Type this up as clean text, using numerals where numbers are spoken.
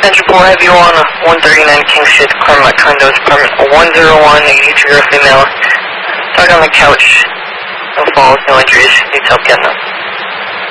Engine 4, have you on 139 King Street, Claremont Condos, apartment 101, 83-year-old female. Talk on the couch. No falls, no injuries. Needs help getting up.